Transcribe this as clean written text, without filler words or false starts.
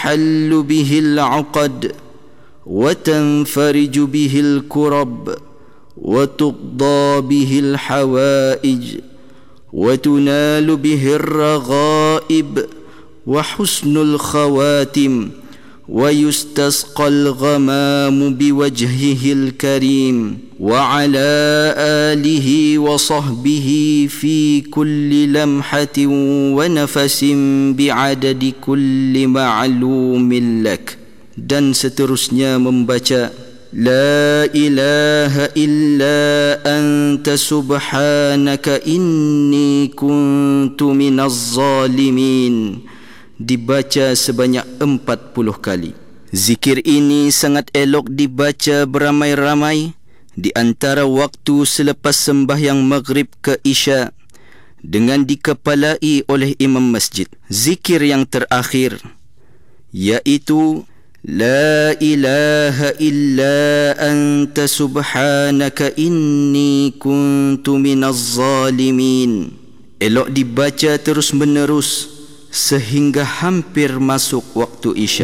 حل به العقد وتنفرج به الكرب وتقضى به الحوائج وتنال به الرغائب وحسن الخواتم ويستسقى الغمام بوجهه الكريم وعلى آله وصحبه في كل لمحة ونفس بعدد كل معلوم لك. Dan seterusnya membaca La ilaha illa anta subhanaka inni kuntu minaz zalimin, dibaca sebanyak 40 kali. Zikir ini sangat elok dibaca beramai-ramai di antara waktu selepas sembahyang maghrib ke isya dengan dikepalai oleh imam masjid. Zikir yang terakhir iaitu La ilaha illa anta subhanaka inni kuntu minaz zalimin elok dibaca terus menerus sehingga hampir masuk waktu isya.